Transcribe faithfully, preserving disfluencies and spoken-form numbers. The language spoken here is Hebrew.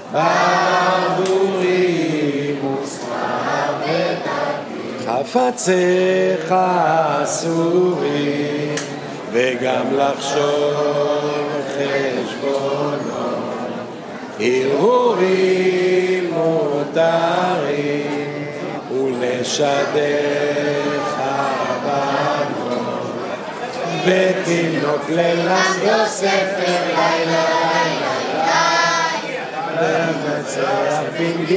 ברבורים ושמאל ודתיים, חפציך אסורים, וגם לחשוב חשבונות, הרהורים מותרים, ולשדך הבנות, ותינוק ללמדו ספר לילה לילה לילה, ונצח בנגינה